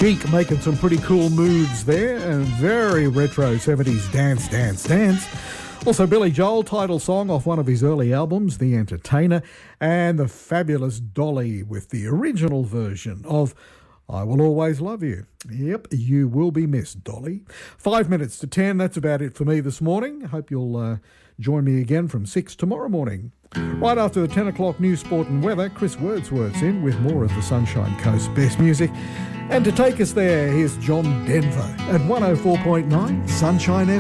Chic making some pretty cool moves there, and very retro 70s dance, dance, dance. Also Billy Joel, title song off one of his early albums, The Entertainer, and the fabulous Dolly with the original version of I Will Always Love You. Yep, you will be missed, Dolly. 5 minutes to 10, that's about it for me this morning. Hope you'll join me again from 6 tomorrow morning. Right after the 10 o'clock news, sport and weather, Chris Wordsworth's in with more of the Sunshine Coast best music. And to take us there, here's John Denver at 104.9 Sunshine FM.